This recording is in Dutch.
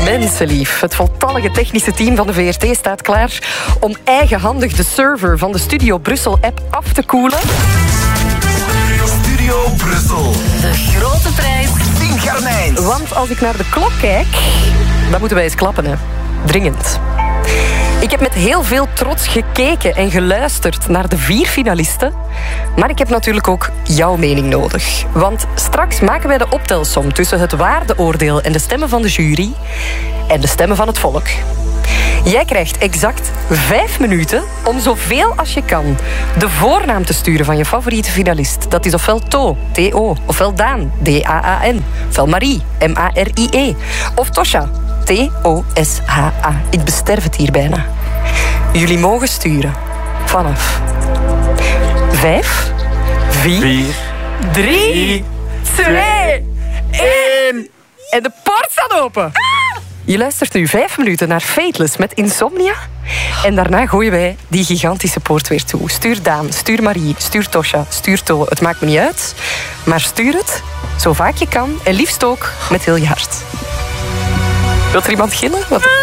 Mensenlief. Het voltallige technische team van de VRT staat klaar om eigenhandig de server van de Studio Brussel-app af te koelen. Studio Brussel. De grote prijs. 10 garnijns. Want als ik naar de klok kijk, dan moeten wij eens klappen, hè. Dringend. Ik heb met heel veel trots gekeken en geluisterd naar de 4 finalisten. Maar ik heb natuurlijk ook jouw mening nodig. Want straks maken wij de optelsom tussen het waardeoordeel en de stemmen van de jury en de stemmen van het volk. Jij krijgt exact 5 minuten om zoveel als je kan de voornaam te sturen van je favoriete finalist. Dat is ofwel To, T-O, ofwel Daan, D-A-A-N, ofwel Marie, M-A-R-I-E, of Tosha, T-O-S-H-A. Ik besterf het hier bijna. Jullie mogen sturen vanaf 5, 4, 3, 2, 1. En de poort staat open. Je luistert nu 5 minuten naar Fateless met Insomnia. En daarna gooien wij die gigantische poort weer toe. Stuur Daan, stuur Marie, stuur Tosha, stuur To. Het maakt me niet uit. Maar stuur het zo vaak je kan. En liefst ook met heel je hart. Wilt er iemand gillen? Wat?